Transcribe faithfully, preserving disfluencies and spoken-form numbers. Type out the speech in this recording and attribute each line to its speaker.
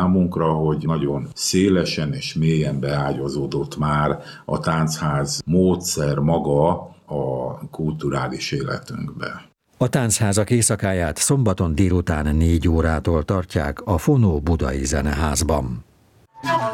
Speaker 1: számunkra, hogy nagyon szélesen és mélyen beágyazódott már a táncház módszer maga a kulturális életünkbe.
Speaker 2: A táncházak éjszakáját szombaton délután négy órától tartják a Fonó Budai Zeneházban.